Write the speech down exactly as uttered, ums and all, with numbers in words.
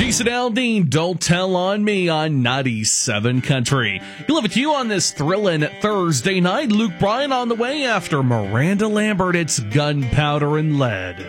Jason Aldean, Don't Tell on Me on ninety-seven Country. You'll have it to you on this thrilling Thursday night. Luke Bryan on the way after Miranda Lambert. It's Gunpowder and Lead.